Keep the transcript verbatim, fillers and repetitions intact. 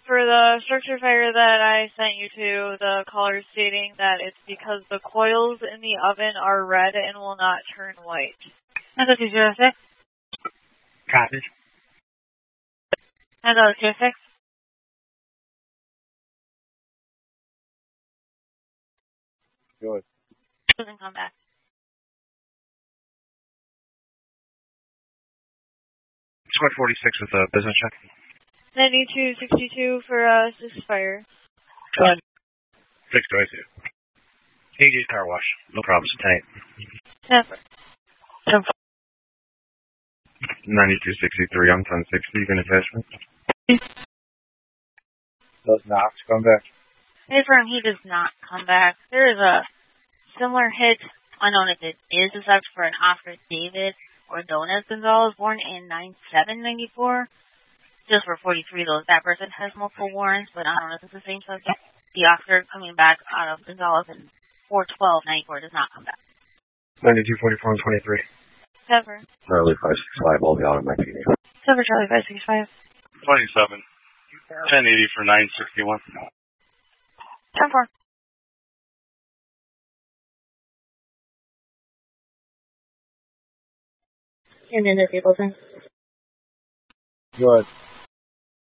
for the structure fire that I sent you to, the caller stating that it's because the coils in the oven are red and will not turn white. That's two zero six. Copy. That's two six. Good. Doesn't come back. Squad forty-six with a business check. ninety-two sixty-two for uh, this fire. Done. six twenty-two. A J's car wash. No problems. Tight. Never. ninety-two sixty-three. I'm ten sixty. Even attachment. Does not come back. Confirm he does not come back. There is a similar hit, unknown if it is a subject, for an Oscar David Ordonez Gonzalez, born in nine seven ninety-four. Just for forty-three, though. That person has multiple warrants, but I don't know if it's the same subject. The Oscar coming back out of Gonzalez in four twelve ninety-four does not come back. ninety-two forty-four and twenty-three. Sever. Charlie five six five, I'll be out of my P D. Sever Charlie five six five. twenty-seven. ten eighty for nine sixty-one. ten four. And then the Stapleton. Good.